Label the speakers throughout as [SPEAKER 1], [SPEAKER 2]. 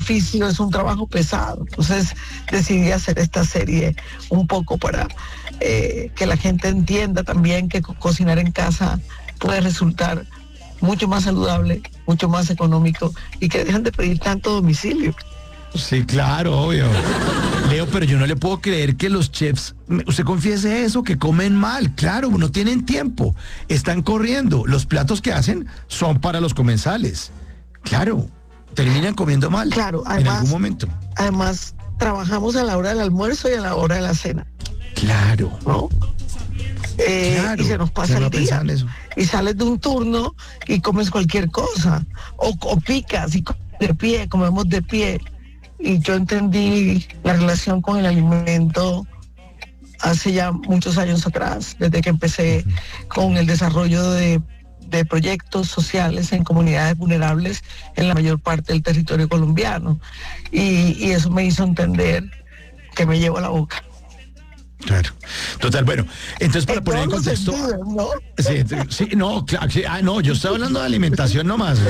[SPEAKER 1] oficio es un trabajo pesado. Entonces decidí hacer esta serie un poco para que la gente entienda también que cocinar en casa puede resultar mucho más saludable, mucho más económico y que dejen de pedir tanto domicilio.
[SPEAKER 2] Sí, claro, obvio. Leo, pero yo no le puedo creer que los chefs, usted confiese eso, que comen mal. Claro, no tienen tiempo, están corriendo. Los platos que hacen son para los comensales. Claro, terminan comiendo mal.
[SPEAKER 1] Claro, además,
[SPEAKER 2] en algún momento.
[SPEAKER 1] Además, trabajamos a la hora del almuerzo y a la hora de la cena.
[SPEAKER 2] Claro.
[SPEAKER 1] ¿No?
[SPEAKER 2] Claro,
[SPEAKER 1] y se nos pasa el día.
[SPEAKER 2] Eso.
[SPEAKER 1] Y sales de un turno y comes cualquier cosa. O picas y de pie, comemos de pie. Y yo entendí la relación con el alimento hace ya muchos años atrás, desde que empecé con el desarrollo de proyectos sociales en comunidades vulnerables en la mayor parte del territorio colombiano. Y eso me hizo entender que me llevo a la boca.
[SPEAKER 2] Claro, total, bueno, entonces para poner en contexto,
[SPEAKER 1] ¿no?
[SPEAKER 2] Sí, no, claro, sí, no, yo estoy hablando de alimentación nomás.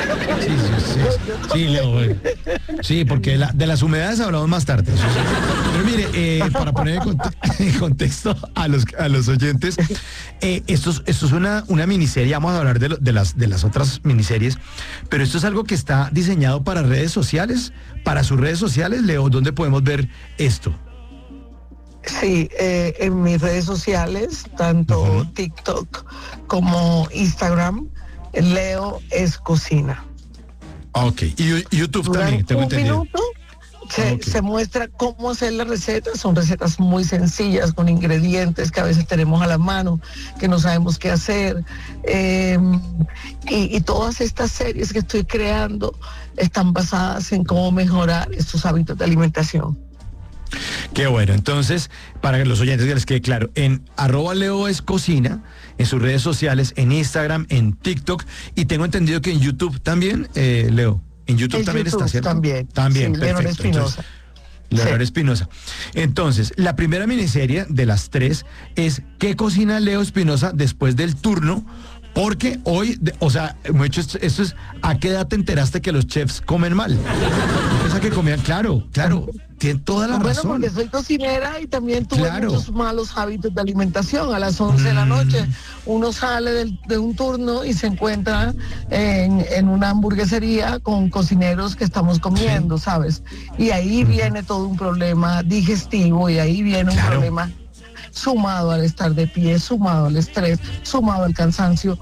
[SPEAKER 2] Sí, Leo, sí, porque de las humedades hablamos más tarde. Pero mire, para poner en contexto a los oyentes, esto es una miniserie, vamos a hablar de las otras miniseries, pero esto es algo que está diseñado para redes sociales, para sus redes sociales, Leo, ¿dónde podemos ver esto?
[SPEAKER 1] Sí, en mis redes sociales, tanto TikTok como Instagram, Leo es Cocina.
[SPEAKER 2] Ok, y YouTube también, tengo entendido.
[SPEAKER 1] Minuto se muestra cómo hacer las recetas. Son recetas muy sencillas, con ingredientes que a veces tenemos a la mano, que no sabemos qué hacer. Y todas estas series que estoy creando están basadas en cómo mejorar estos hábitos de alimentación.
[SPEAKER 2] Qué bueno, entonces, para los oyentes que les quede claro, en @LeoEsCocina, en sus redes sociales, en Instagram, en TikTok, y tengo entendido que en YouTube también, Leo, en YouTube también está, ¿cierto?
[SPEAKER 1] También,
[SPEAKER 2] sí,
[SPEAKER 1] perfecto. Leonor Espinosa.
[SPEAKER 2] Leonor Espinosa. Entonces, la primera miniserie de las 3 es ¿qué cocina Leo Espinosa después del turno? Porque hoy, esto es, ¿a qué edad te enteraste que los chefs comen mal? Esa que comían, claro, tiene toda la razón.
[SPEAKER 1] Bueno, porque soy cocinera y también tuve muchos malos hábitos de alimentación. A las 11 de la noche uno sale de un turno y se encuentra en una hamburguesería con cocineros que estamos comiendo, ¿sabes? Y ahí viene todo un problema digestivo y ahí viene un problema sumado al estar de pie, sumado al estrés, sumado al cansancio.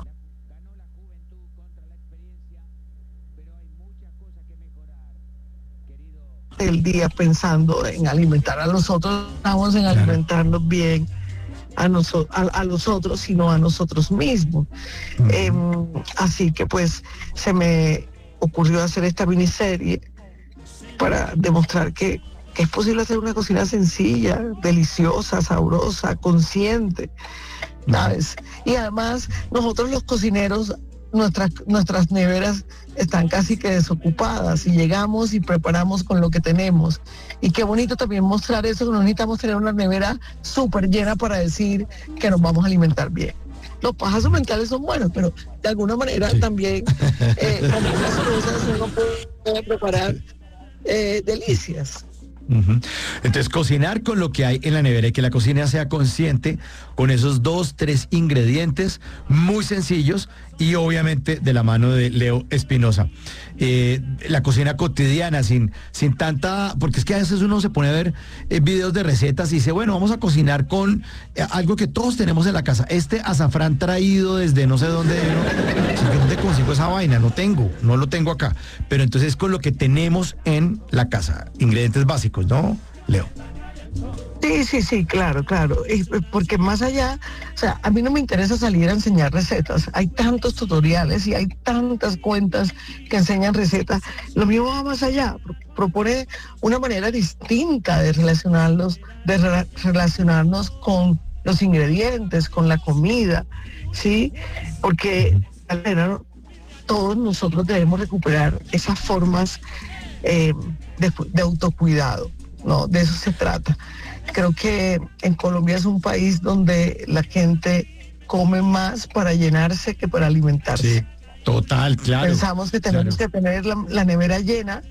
[SPEAKER 1] El día pensando en alimentar a los otros, estamos en alimentarnos bien a los otros, sino a nosotros mismos. Así que pues se me ocurrió hacer esta miniserie para demostrar que es posible hacer una cocina sencilla, deliciosa, sabrosa, consciente, ¿sabes? Y además, nosotros los cocineros, nuestras neveras están casi que desocupadas y llegamos y preparamos con lo que tenemos. Y qué bonito también mostrar eso, que no necesitamos tener una nevera súper llena para decir que nos vamos a alimentar bien. Los pajazos mentales son buenos, pero de alguna manera también con las cosas uno puede preparar delicias.
[SPEAKER 2] Entonces, cocinar con lo que hay en la nevera y que la cocina sea consciente con esos 2, 3 ingredientes muy sencillos y obviamente de la mano de Leo Espinosa. La cocina cotidiana sin tanta, porque es que a veces uno se pone a ver videos de recetas y dice, bueno, vamos a cocinar con algo que todos tenemos en la casa. Este azafrán traído desde no sé dónde, ¿dónde consigo esa vaina? No lo tengo acá. Pero entonces con lo que tenemos en la casa, ingredientes básicos, ¿no, Leo?
[SPEAKER 1] Sí, claro. Porque más allá, o sea, a mí no me interesa salir a enseñar recetas. Hay tantos tutoriales y hay tantas cuentas que enseñan recetas. Lo mío va más allá. Propone una manera distinta de relacionarnos con los ingredientes, con la comida, ¿sí? Porque todos nosotros debemos recuperar esas formas de autocuidado, ¿no? De eso se trata. Creo que en Colombia es un país donde la gente come más para llenarse que para alimentarse.
[SPEAKER 2] Sí, total, claro.
[SPEAKER 1] Pensamos que tenemos que tener la nevera llena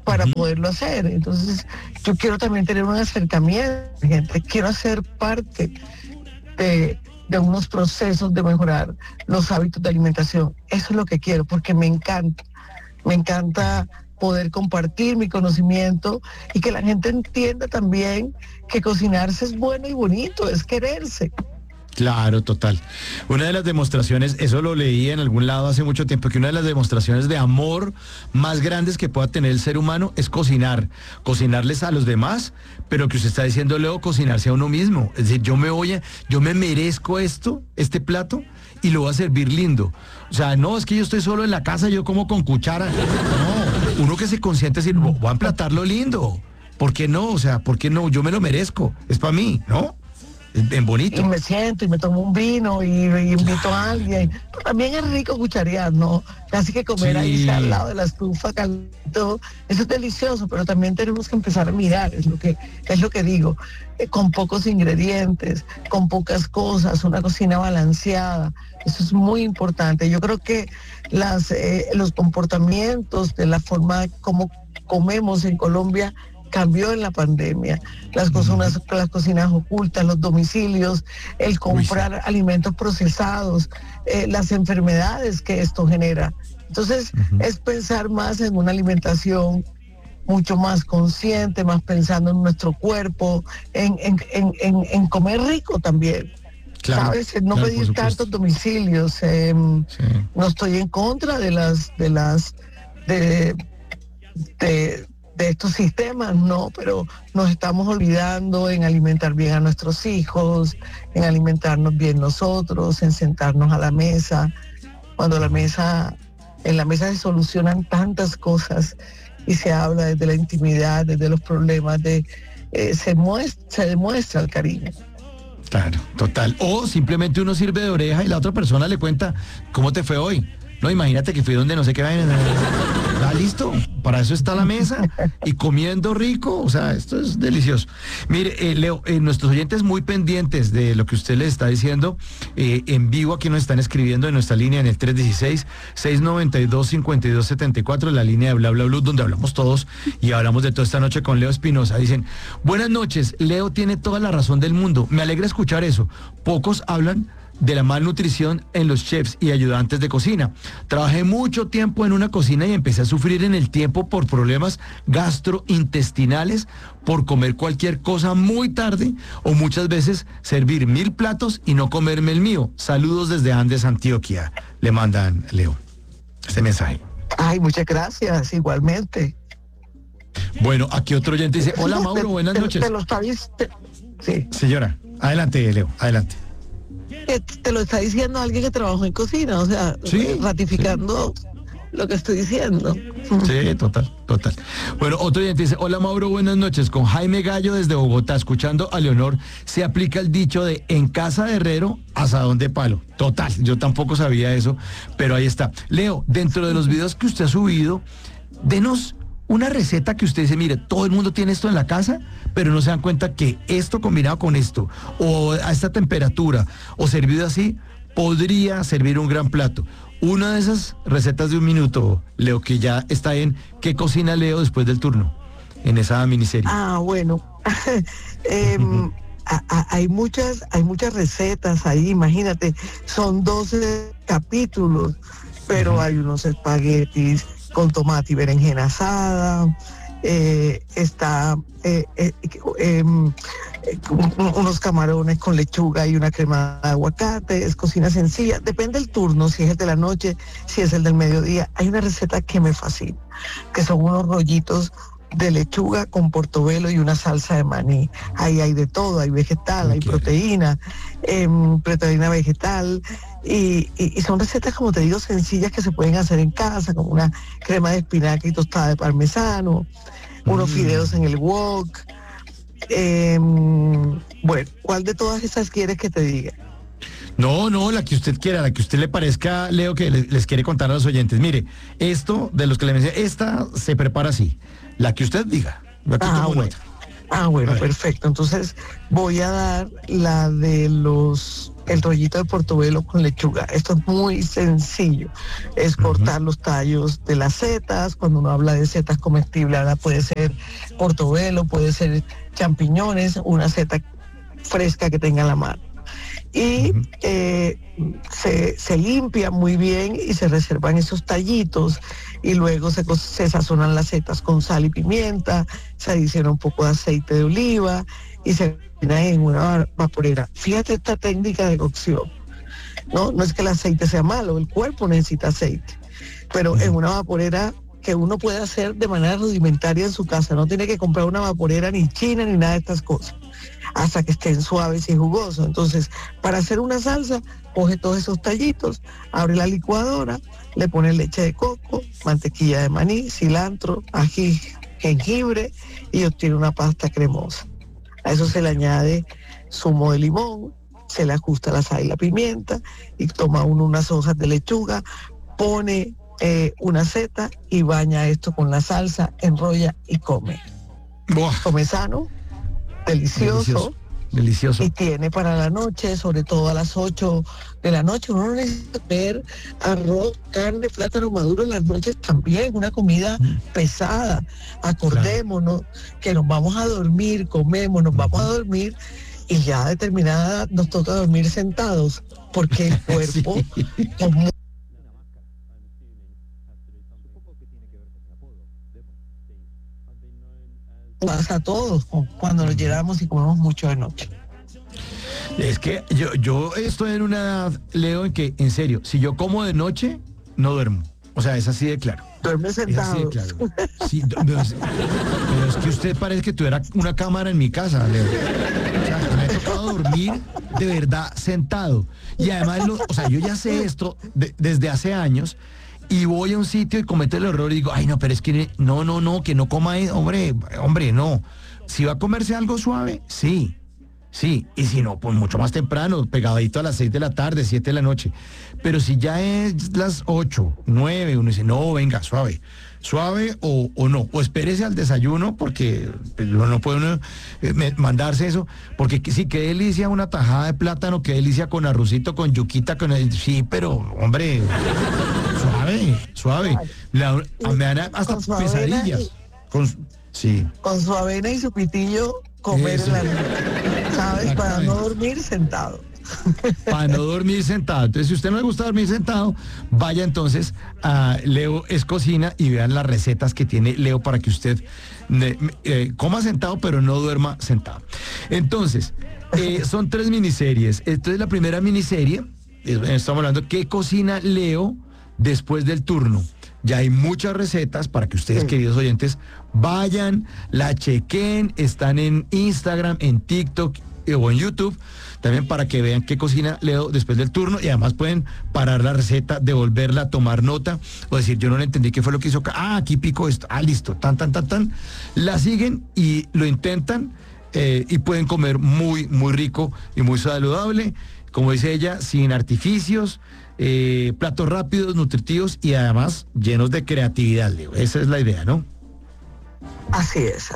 [SPEAKER 1] para poderlo hacer. Entonces, yo quiero también tener un acercamiento, gente, quiero ser parte de unos procesos de mejorar los hábitos de alimentación. Eso es lo que quiero, porque me encanta poder compartir mi conocimiento y que la gente entienda también que cocinarse es bueno y bonito, es quererse.
[SPEAKER 2] Claro, total. Una de las demostraciones, eso lo leí en algún lado hace mucho tiempo, que una de las demostraciones de amor más grandes que pueda tener el ser humano es cocinarles a los demás, pero que usted está diciendo, Leo, cocinarse a uno mismo. Es decir, yo me merezco este plato, y lo voy a servir lindo. O sea, no, es que yo estoy solo en la casa, yo como con cuchara. No, uno que se consiente decir, voy a emplatarlo lindo. ¿Por qué no? O sea, ¿por qué no? Yo me lo merezco. Es para mí, ¿no? En bonito.
[SPEAKER 1] Y me siento y me tomo un vino y invito a alguien. También es rico cucharear, ¿no? Casi que comer ahí al lado de la estufa, caldo, eso es delicioso, pero también tenemos que empezar a mirar, es lo que digo, con pocos ingredientes, con pocas cosas, una cocina balanceada, eso es muy importante. Yo creo que los comportamientos de la forma como comemos en Colombia cambió en la pandemia. Las cocinas ocultas, los domicilios, el comprar alimentos procesados, las enfermedades que esto genera. Entonces, es pensar más en una alimentación mucho más consciente, más pensando en nuestro cuerpo, en comer rico también. Claro, ¿sabes? No pedir tantos domicilios. No estoy en contra de estos sistemas, no, pero nos estamos olvidando en alimentar bien a nuestros hijos, en alimentarnos bien nosotros, en sentarnos a la mesa, cuando en la mesa se solucionan tantas cosas y se habla desde la intimidad, desde los problemas, se demuestra el cariño.
[SPEAKER 2] Claro, total. O simplemente uno sirve de oreja y la otra persona le cuenta cómo te fue hoy. No, imagínate que fui donde no sé qué vaina. ¿Está listo? Para eso está la mesa y comiendo rico. O sea, esto es delicioso. Mire, Leo, nuestros oyentes muy pendientes de lo que usted les está diciendo en vivo. Aquí nos están escribiendo en nuestra línea en el 316-692-5274, la línea de Bla Bla Blue, donde hablamos todos y hablamos de toda esta noche con Leo Espinosa. Dicen, buenas noches, Leo tiene toda la razón del mundo. Me alegra escuchar eso. Pocos hablan de la malnutrición en los chefs y ayudantes de cocina. Trabajé mucho tiempo en una cocina y empecé a sufrir en el tiempo por problemas gastrointestinales, por comer cualquier cosa muy tarde o muchas veces servir 1000 platos y no comerme el mío. Saludos desde Andes, Antioquia. Le mandan, Leo, este mensaje.
[SPEAKER 1] Ay, muchas gracias, igualmente.
[SPEAKER 2] Bueno, aquí otro oyente dice, hola Mauro, buenas noches.
[SPEAKER 1] Sí.
[SPEAKER 2] Señora, adelante, Leo, adelante.
[SPEAKER 1] Te lo está diciendo alguien que trabajó en cocina, o sea, sí, ratificando lo que estoy diciendo.
[SPEAKER 2] Sí, total. Bueno, otro oyente dice, hola Mauro, buenas noches, con Jaime Gallo desde Bogotá, escuchando a Leonor, se aplica el dicho de en casa de herrero, asadón de palo. Total, yo tampoco sabía eso, pero ahí está. Leo, dentro de los videos que usted ha subido, denos una receta que usted dice, mire, todo el mundo tiene esto en la casa, pero no se dan cuenta que esto combinado con esto, o a esta temperatura, o servido así, podría servir un gran plato. Una de esas recetas de un minuto, Leo, que ya está en ¿Qué cocina Leo después del turno? En esa miniserie.
[SPEAKER 1] Bueno. Hay muchas recetas ahí, imagínate, son 12 capítulos, pero hay unos espaguetis con tomate y berenjena asada, unos camarones con lechuga y una crema de aguacate. Es cocina sencilla, depende del turno, si es el de la noche, si es el del mediodía. Hay una receta que me fascina, que son unos rollitos de lechuga con portobelo y una salsa de maní. Ahí hay de todo, hay vegetal, hay proteína vegetal, y son recetas, como te digo, sencillas que se pueden hacer en casa, como una crema de espinaca y tostada de parmesano, unos fideos en el wok. Bueno, ¿cuál de todas esas quieres que te diga?
[SPEAKER 2] No, la que usted quiera, la que usted le parezca, Leo, que les quiere contar a los oyentes. Mire, esto de los que le mencioné, esta se prepara así, la que usted diga.
[SPEAKER 1] Bueno, perfecto. Entonces voy a dar la de los el rollito de portobelo con lechuga. Esto es muy sencillo. Es cortar los tallos de las setas. Cuando uno habla de setas comestibles, ahora puede ser portobelo, puede ser champiñones, una seta fresca que tenga en la mano. Y se limpia muy bien y se reservan esos tallitos y luego se sazonan las setas con sal y pimienta, se adiciona un poco de aceite de oliva y se cocina en una vaporera. Fíjate esta técnica de cocción. No es que el aceite sea malo, el cuerpo necesita aceite, pero en una vaporera que uno puede hacer de manera rudimentaria en su casa, no tiene que comprar una vaporera ni china ni nada de estas cosas, hasta que estén suaves y jugosos. Entonces, para hacer una salsa, coge todos esos tallitos, abre la licuadora, le pone leche de coco, mantequilla de maní, cilantro, ají, jengibre y obtiene una pasta cremosa. A eso se le añade zumo de limón, se le ajusta la sal y la pimienta y toma uno unas hojas de lechuga, pone una seta y baña esto con la salsa, enrolla y come.
[SPEAKER 2] Buah.
[SPEAKER 1] Come sano, delicioso.
[SPEAKER 2] Delicioso.
[SPEAKER 1] Y tiene para la noche, sobre todo a las 8 de la noche, uno no necesita ver arroz, carne, plátano maduro en las noches también, una comida pesada. Acordémonos que nos vamos a dormir, comemos, nos vamos a dormir y ya a determinada edad nos toca dormir sentados, porque el cuerpo como pasa a todos cuando nos llenamos y comemos mucho de noche.
[SPEAKER 2] Es que yo estoy en una edad, Leo, en que, en serio, si yo como de noche, no duermo. O sea, es así de claro.
[SPEAKER 1] Duerme sentado.
[SPEAKER 2] Es así de claro. Sí, pero es que usted parece que tuviera una cámara en mi casa, Leo. O sea, me ha tocado dormir de verdad sentado. Y además, o sea, yo ya sé esto desde hace años. Y voy a un sitio y cometo el error y digo, ay no, pero es que no, que no coma, hombre, no. Si va a comerse algo suave, sí. Y si no, pues mucho más temprano, pegadito a las 6 de la tarde, 7 de la noche. Pero si ya es las 8, 9, uno dice, no, venga, suave o no. O espérese al desayuno, porque no puede uno mandarse eso. Porque sí, qué delicia una tajada de plátano, qué delicia con arrocito, con yuquita, sí, pero, hombre... Suave. Me dan hasta pesadillas. Con
[SPEAKER 1] su avena y su pitillo, comer en la noche, ¿sabes? Para no dormir sentado.
[SPEAKER 2] Para no dormir sentado. Entonces, si a usted no le gusta dormir sentado, vaya entonces a Leo es Cocina y vean las recetas que tiene Leo para que usted coma sentado, pero no duerma sentado. Entonces, son 3 miniseries. Entonces, la primera miniserie, estamos hablando, ¿qué cocina Leo después del turno? Ya hay muchas recetas para que ustedes, queridos oyentes, vayan, la chequen, están en Instagram, en TikTok o en YouTube, también para que vean qué cocina Leo después del turno, y además pueden parar la receta, devolverla, tomar nota, o decir, yo no le entendí qué fue lo que hizo acá, aquí pico esto, listo, tan, la siguen y lo intentan, y pueden comer muy, muy rico y muy saludable, como dice ella, sin artificios, platos rápidos, nutritivos y además llenos de creatividad, Leo. Esa es la idea, ¿no?
[SPEAKER 1] Así es.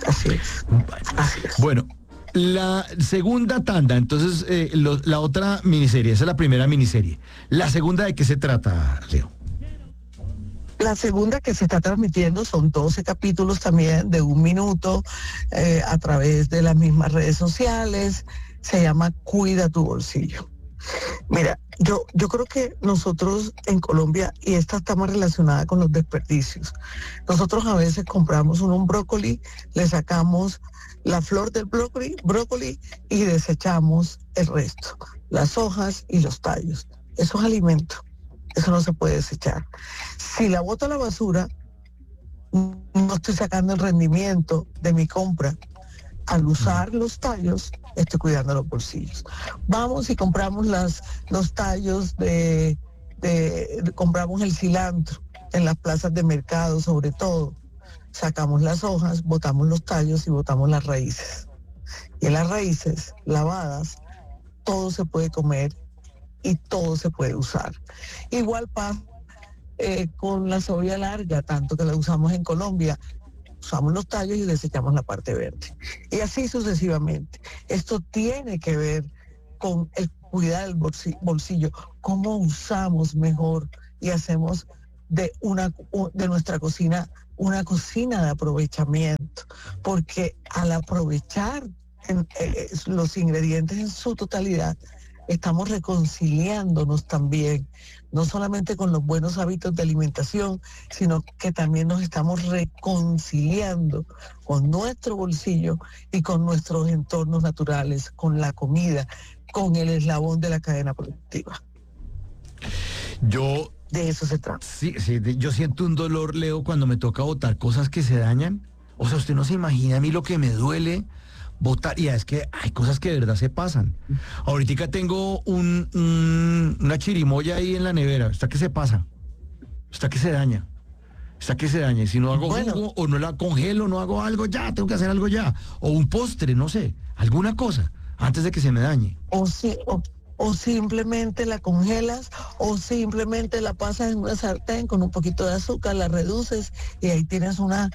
[SPEAKER 2] Bueno, la segunda tanda, entonces, la otra miniserie, esa es la primera miniserie. ¿La segunda de qué se trata, Leo?
[SPEAKER 1] La segunda que se está transmitiendo son 12 capítulos también de 1 minuto a través de las mismas redes sociales. Se llama Cuida tu bolsillo. Mira, yo creo que nosotros en Colombia, y esta está más relacionada con los desperdicios, nosotros a veces compramos un brócoli, le sacamos la flor del brócoli y desechamos el resto, las hojas y los tallos. Eso es alimento, eso no se puede desechar. Si la boto a la basura, no estoy sacando el rendimiento de mi compra. Al usar los tallos, estoy cuidando los bolsillos. Vamos y compramos los tallos compramos el cilantro en las plazas de mercado, sobre todo. Sacamos las hojas, botamos los tallos y botamos las raíces. Y en las raíces lavadas, todo se puede comer y todo se puede usar. Igual pasa con la cebolla larga, tanto que la usamos en Colombia. Usamos los tallos y desechamos la parte verde. Y así sucesivamente. Esto tiene que ver con el cuidar el bolsillo, cómo usamos mejor y hacemos de nuestra cocina una cocina de aprovechamiento, porque al aprovechar los ingredientes en su totalidad, estamos reconciliándonos también, no solamente con los buenos hábitos de alimentación, sino que también nos estamos reconciliando con nuestro bolsillo y con nuestros entornos naturales, con la comida, con el eslabón de la cadena productiva. De eso se trata.
[SPEAKER 2] Sí, yo siento un dolor, Leo, cuando me toca botar cosas que se dañan. O sea, usted no se imagina a mí lo que me duele botar. Y es que hay cosas que de verdad se pasan. Ahorita tengo una chirimoya ahí en la nevera. ¿Está que se pasa? ¿Está que se daña? ¿Está que se daña? Y si no hago jugo o no la congelo, no hago algo ya, tengo que hacer algo ya. O un postre, no sé, alguna cosa, antes de que se me dañe.
[SPEAKER 1] O simplemente la congelas, o simplemente la pasas en una sartén con un poquito de azúcar, la reduces y ahí tienes una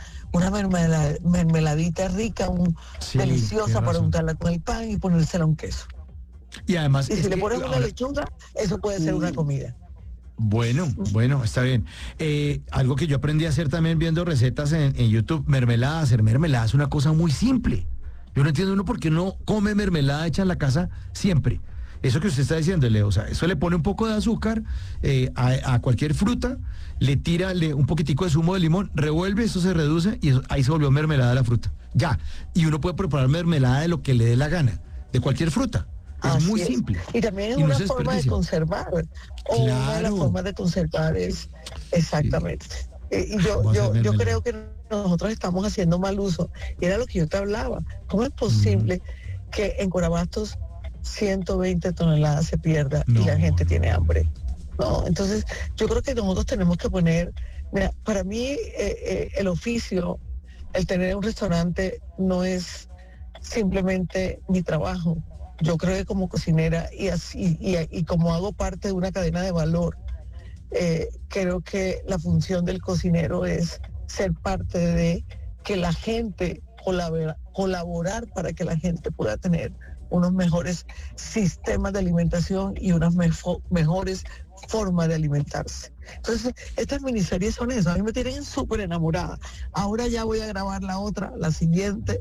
[SPEAKER 1] mermeladita rica, deliciosa para untarla con el pan y ponérsela a un queso.
[SPEAKER 2] Y además...
[SPEAKER 1] Y si le pones una lechuga, eso puede ser una comida.
[SPEAKER 2] Bueno, está bien. Algo que yo aprendí a hacer también viendo recetas en YouTube, hacer mermelada es una cosa muy simple. Yo no entiendo uno por qué no come mermelada hecha en la casa siempre. Eso que usted está diciendo, Leo, o sea, eso le pone un poco de azúcar a cualquier fruta, le tira un poquitico de zumo de limón, revuelve, eso se reduce y ahí se volvió mermelada la fruta. Ya, y uno puede preparar mermelada de lo que le dé la gana, de cualquier fruta. Es muy simple.
[SPEAKER 1] Y también es una forma de conservar. O una de las formas de conservar es exactamente. Sí. Yo creo que nosotros estamos haciendo mal uso. Y era lo que yo te hablaba. ¿Cómo es posible que en Corabastos 120 toneladas se pierda y la gente tiene hambre? No, entonces yo creo que nosotros tenemos que poner, mira, para mí el oficio, el tener un restaurante no es simplemente mi trabajo. Yo creo que como cocinera y como hago parte de una cadena de valor, creo que la función del cocinero es ser parte de que la gente, colaborar para que la gente pueda tener unos mejores sistemas de alimentación y unas mejores formas de alimentarse. Entonces, estas miniseries son eso. A mí me tienen súper enamorada. Ahora ya voy a grabar la siguiente.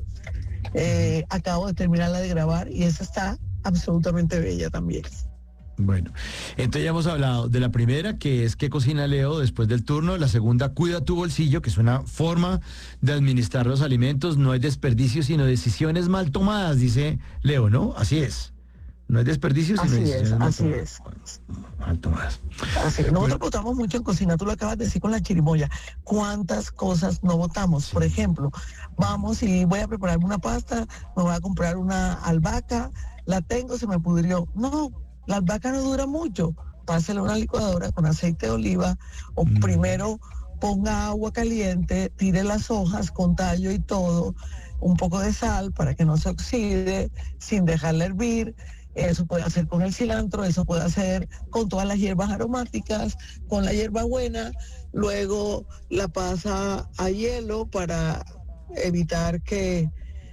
[SPEAKER 1] Acabo de terminarla de grabar y esa está absolutamente bella también.
[SPEAKER 2] Bueno, entonces ya hemos hablado de la primera, que es ¿qué cocina Leo después del turno? La segunda, cuida tu bolsillo, que es una forma de administrar los alimentos. No hay desperdicio, sino decisiones mal tomadas, dice Leo, ¿no? Así es. No hay desperdicio, sino decisiones mal tomadas.
[SPEAKER 1] Así es. Nosotros votamos mucho en cocina, tú lo acabas de decir con la chirimoya. ¿Cuántas cosas no votamos? Por ejemplo, vamos y voy a prepararme una pasta, me voy a comprar una albahaca, la tengo, se me pudrió. No, la albahaca no dura mucho. Pásela a una licuadora con aceite de oliva o primero ponga agua caliente, tire las hojas con tallo y todo, un poco de sal para que no se oxide, sin dejarla hervir. Eso puede hacer con el cilantro, eso puede hacer con todas las hierbas aromáticas, con la hierbabuena. Luego la pasa a hielo para evitar que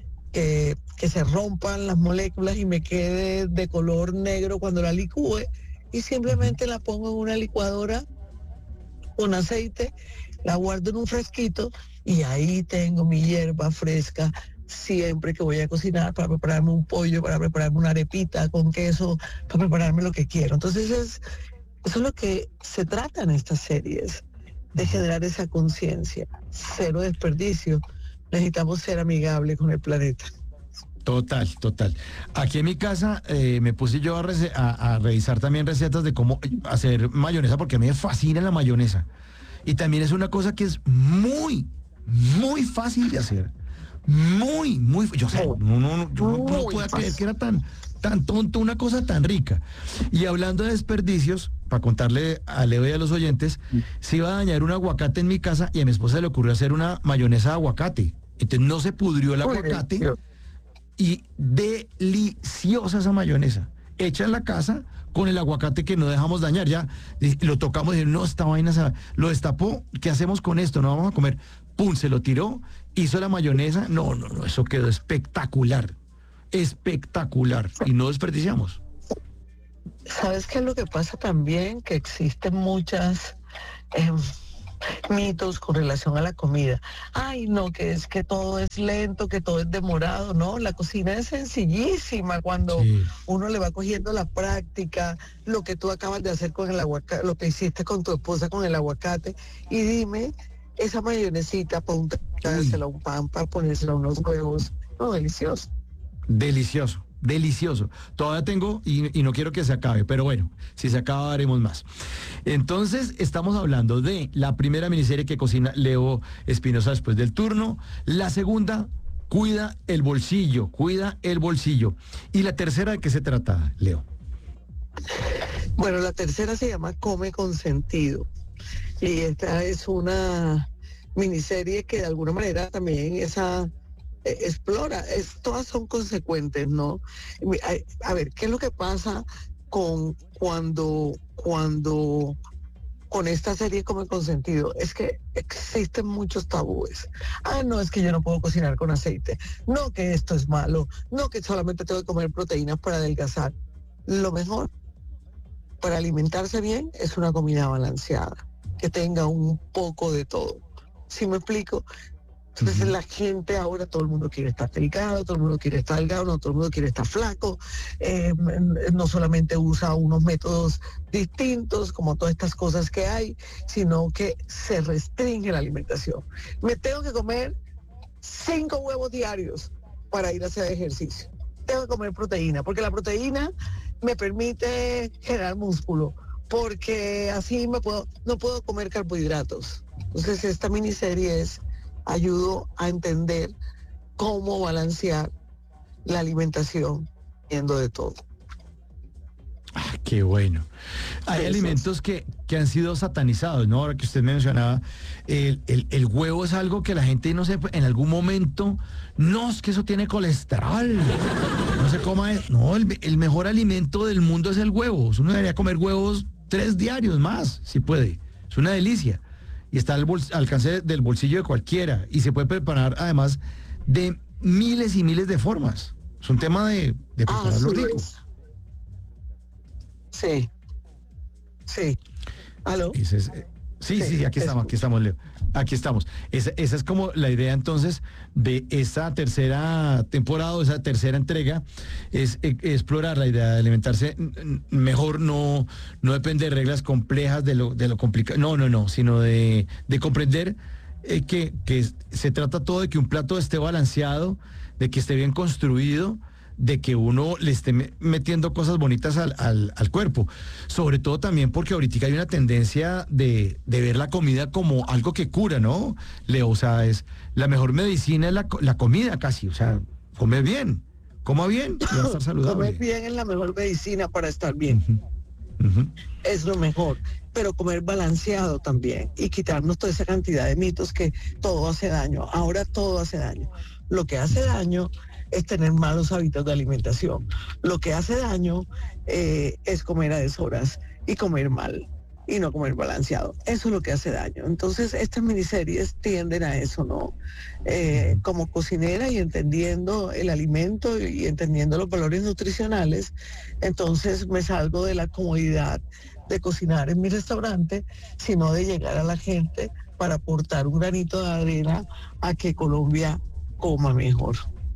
[SPEAKER 1] se rompan las moléculas y me quede de color negro cuando la licúe, y simplemente la pongo en una licuadora con aceite, la guardo en un frasquito y ahí tengo mi hierba fresca siempre que voy a cocinar, para prepararme un pollo, para prepararme una arepita con queso, para prepararme lo que quiero. Entonces eso es lo que se trata en estas series, de generar esa conciencia, cero desperdicio. Necesitamos ser amigables con el planeta.
[SPEAKER 2] Total. Aquí en mi casa me puse yo a revisar también recetas de cómo hacer mayonesa, porque a mí me fascina la mayonesa. Y también es una cosa que es muy, muy fácil de hacer. Muy, yo sé, yo no puedo creer que era tan tonto una cosa tan rica. Y hablando de desperdicios, para contarle a Leo y a los oyentes, se iba a dañar un aguacate en mi casa y a mi esposa le ocurrió hacer una mayonesa de aguacate. Entonces no se pudrió el aguacate y deliciosa esa mayonesa. Hecha en la casa con el aguacate que no dejamos dañar. Ya lo tocamos y no, esta vaina lo destapó. ¿Qué hacemos con esto? No vamos a comer. Pum, se lo tiró, hizo la mayonesa. No, eso quedó espectacular. Y no desperdiciamos.
[SPEAKER 1] ¿Sabes qué es lo que pasa también? Que existen muchas mitos con relación a la comida. Ay, no, que es que todo es lento, que todo es demorado. No, la cocina es sencillísima cuando
[SPEAKER 2] Sí.
[SPEAKER 1] uno le va cogiendo la práctica, lo que tú acabas de hacer con el aguacate, lo que hiciste con tu esposa con el aguacate. Y dime, esa mayonesita para untársela a un pan, para ponérsela a unos huevos. No, delicioso.
[SPEAKER 2] Delicioso, delicioso. Todavía tengo y no quiero que se acabe, pero bueno, si se acaba haremos más. Entonces, estamos hablando de la primera miniserie que cocina Leo Espinosa después del turno. La segunda, cuida el bolsillo, cuida el bolsillo. Y la tercera, ¿de qué se trata, Leo?
[SPEAKER 1] Bueno, la tercera se llama Come con Sentido. Y esta es una miniserie que de alguna manera también explora, todas son consecuentes, ¿no? A ver, ¿qué es lo que pasa cuando con esta serie Come con Sentido? Es que existen muchos tabúes. Ah, no, es que yo no puedo cocinar con aceite. No, que esto es malo. No, que solamente tengo que comer proteínas para adelgazar. Lo mejor para alimentarse bien es una comida balanceada, que tenga un poco de todo. ¿Sí me explico? Entonces la gente ahora, todo el mundo quiere estar delgado, todo el mundo quiere estar delgado, no todo el mundo quiere estar flaco, no solamente usa unos métodos distintos como todas estas cosas que hay, sino que se restringe la alimentación. Me tengo que comer 5 huevos diarios para ir a hacer ejercicio. Tengo que comer proteína, porque la proteína me permite generar músculo, porque así no puedo comer carbohidratos. Entonces esta miniserie ayudo a entender cómo balancear la alimentación viendo de todo.
[SPEAKER 2] Ah, qué bueno. Hay alimentos que han sido satanizados, ¿no? Ahora que usted mencionaba, el huevo es algo que la gente, no sé, en algún momento, no, es que eso tiene colesterol, no se coma, no, el mejor alimento del mundo es el huevo. Uno debería comer huevos 3 diarios más, si puede. Es una delicia. Y está al alcance del bolsillo de cualquiera. Y se puede preparar, además, de miles y miles de formas. Es un tema de prepararlo rico.
[SPEAKER 1] Sí, sí. ¿Aló?
[SPEAKER 2] Sí, aquí estamos, Leo. Aquí estamos. Esa es como la idea entonces de esa tercera temporada o esa tercera entrega, es explorar la idea de alimentarse mejor, no depende de reglas complejas, de lo complicado, no, sino de comprender que se trata todo de que un plato esté balanceado, de que esté bien construido, de que uno le esté metiendo cosas bonitas al cuerpo. Sobre todo también porque ahorita hay una tendencia de ver la comida como algo que cura, ¿no, Leo? O sea, es la mejor medicina es la comida casi. O sea, comer bien, coma bien y va a estar saludable.
[SPEAKER 1] Comer bien es la mejor medicina para estar bien. Es lo mejor. Pero comer balanceado también y quitarnos toda esa cantidad de mitos que todo hace daño. Ahora todo hace daño. Lo que hace daño es tener malos hábitos de alimentación. Lo que hace daño es comer a deshoras y comer mal y no comer balanceado. Eso es lo que hace daño. Entonces, estas miniseries tienden a eso, ¿no? Como cocinera y entendiendo el alimento y entendiendo los valores nutricionales, entonces me salgo de la comodidad de cocinar en mi restaurante, sino de llegar a la gente para aportar un granito de arena a que Colombia coma mejor.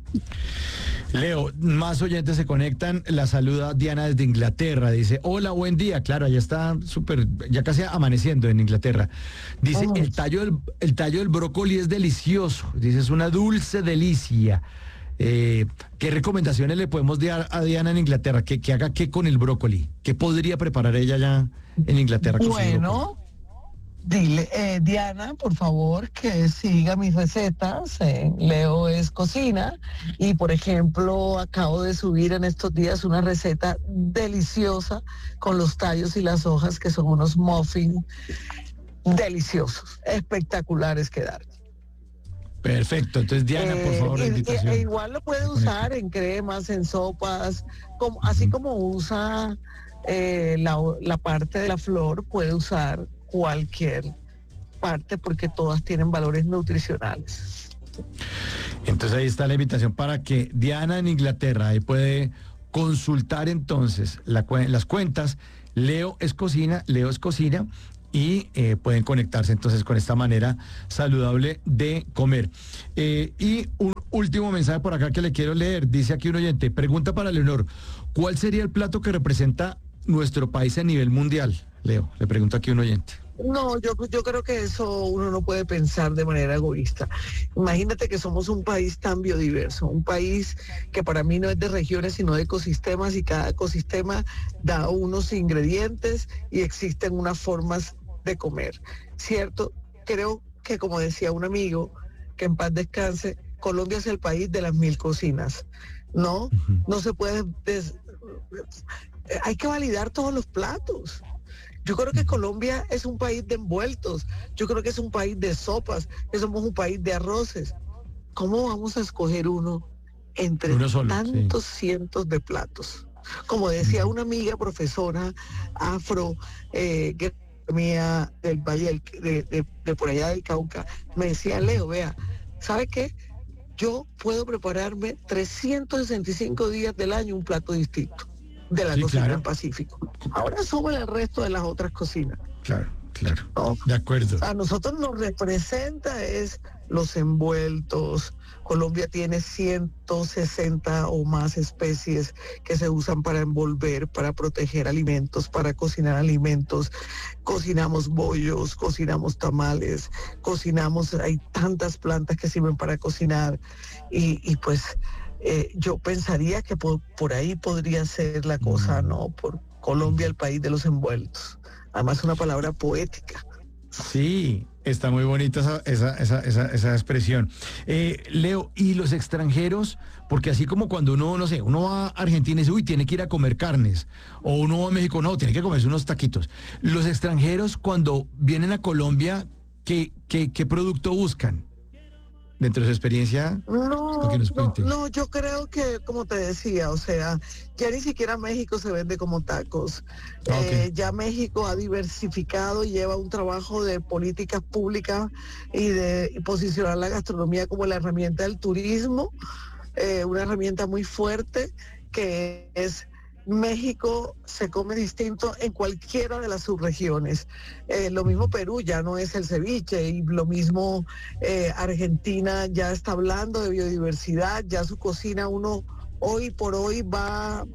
[SPEAKER 2] Leo, más oyentes se conectan. La saluda Diana desde Inglaterra. Dice, hola, buen día. Claro, ya está súper, ya casi amaneciendo en Inglaterra. Dice, el tallo del brócoli es delicioso. Dice, es una dulce delicia. ¿Qué recomendaciones le podemos dar a Diana en Inglaterra? ¿Que haga qué con el brócoli? ¿Qué podría preparar ella ya en Inglaterra con su brócoli?
[SPEAKER 1] Dile, Diana, por favor, que siga mis recetas. Leo es cocina y, por ejemplo, acabo de subir en estos días una receta deliciosa con los tallos y las hojas, que son unos muffins deliciosos, espectaculares quedaron.
[SPEAKER 2] Perfecto, entonces Diana, por favor, la invitación.
[SPEAKER 1] Igual lo puede usar en cremas, en sopas, así como usa la parte de la flor, puede usar cualquier parte porque todas tienen valores nutricionales.
[SPEAKER 2] Entonces ahí está la invitación para que Diana en Inglaterra, ahí puede consultar entonces las cuentas. Leo es Cocina, y pueden conectarse entonces con esta manera saludable de comer. Y un último mensaje por acá que le quiero leer. Dice aquí un oyente, pregunta para Leonor, ¿cuál sería el plato que representa nuestro país a nivel mundial? Leo, le pregunto aquí un oyente.
[SPEAKER 1] No, yo creo que eso uno no puede pensar de manera egoísta. Imagínate que somos un país tan biodiverso, un país que para mí no es de regiones, sino de ecosistemas, y cada ecosistema da unos ingredientes y existen unas formas de comer, ¿cierto? Creo que, como decía un amigo, que en paz descanse, Colombia es el país de las 1000 cocinas, ¿no? No se puede... hay que validar todos los platos. Yo creo que Colombia es un país de envueltos, yo creo que es un país de sopas, que somos un país de arroces. ¿Cómo vamos a escoger uno entre tantos cientos de platos? Como decía una amiga profesora afro, que mía del Valle de por allá del Cauca, me decía, Leo, vea, ¿sabe qué? Yo puedo prepararme 365 días del año un plato distinto de la cocina del Pacífico. Ahora súmale el resto de las otras cocinas.
[SPEAKER 2] Claro.
[SPEAKER 1] ¿No?
[SPEAKER 2] De acuerdo.
[SPEAKER 1] A nosotros nos representa es los envueltos. Colombia tiene 160 o más especies que se usan para envolver, para proteger alimentos, para cocinar alimentos. Cocinamos bollos, cocinamos tamales, hay tantas plantas que sirven para cocinar y pues yo pensaría que por ahí podría ser la cosa, ¿no? Por Colombia, el país de los envueltos. Además, una palabra poética.
[SPEAKER 2] Sí, está muy bonita esa expresión. Leo, ¿y los extranjeros? Porque así como cuando uno, no sé, uno va a Argentina y dice, uy, tiene que ir a comer carnes. O uno va a México, no, tiene que comerse unos taquitos. Los extranjeros, cuando vienen a Colombia, ¿qué producto buscan? Dentro de su experiencia,
[SPEAKER 1] no, yo creo que, como te decía, o sea, ya ni siquiera México se vende como tacos. Ya México ha diversificado y lleva un trabajo de políticas públicas y de posicionar la gastronomía como la herramienta del turismo, una herramienta muy fuerte que es... México se come distinto en cualquiera de las subregiones. Lo mismo Perú, ya no es el ceviche, y lo mismo Argentina ya está hablando de biodiversidad, ya su cocina uno hoy por hoy va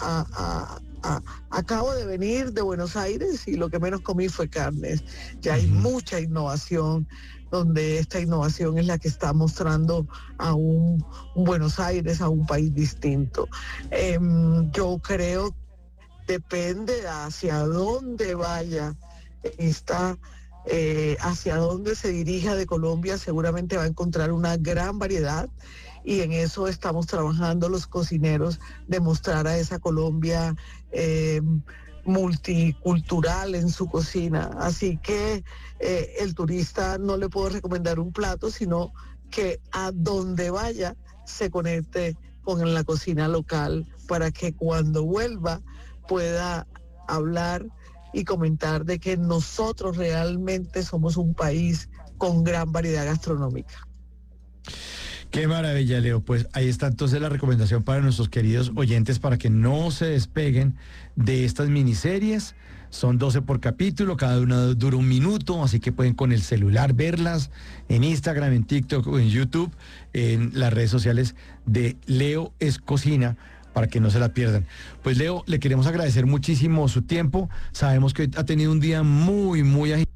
[SPEAKER 1] acabo de venir de Buenos Aires y lo que menos comí fue carnes. Ya hay mucha innovación, donde esta innovación es la que está mostrando a un Buenos Aires, a un país distinto. Yo creo que depende hacia dónde vaya hacia dónde se dirija de Colombia, seguramente va a encontrar una gran variedad, y en eso estamos trabajando los cocineros, de mostrar a esa Colombia multicultural en su cocina. Así que el turista no le puedo recomendar un plato, sino que a donde vaya se conecte con la cocina local, para que cuando vuelva pueda hablar y comentar de que nosotros realmente somos un país con gran variedad gastronómica.
[SPEAKER 2] Qué maravilla, Leo. Pues ahí está entonces la recomendación para nuestros queridos oyentes, para que no se despeguen de estas miniseries. Son 12 por capítulo, cada una dura 1 minuto, así que pueden con el celular verlas en Instagram, en TikTok o en YouTube, en las redes sociales de Leo es Cocina, para que no se la pierdan. Pues Leo, le queremos agradecer muchísimo su tiempo. Sabemos que ha tenido un día muy, muy agitado.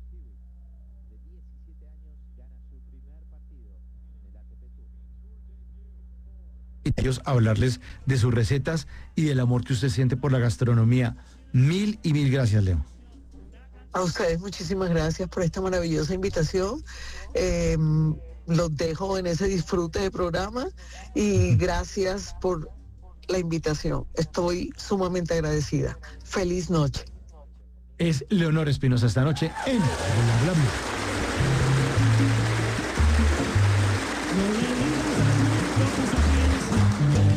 [SPEAKER 2] Ellos hablarles de sus recetas y del amor que usted siente por la gastronomía. Mil y mil gracias, Leo.
[SPEAKER 1] A ustedes muchísimas gracias por esta maravillosa invitación. Los dejo en ese disfrute de programa y gracias por la invitación. Estoy sumamente agradecida. Feliz noche.
[SPEAKER 2] Es Leonor Espinosa esta noche en Bla Bla Bla.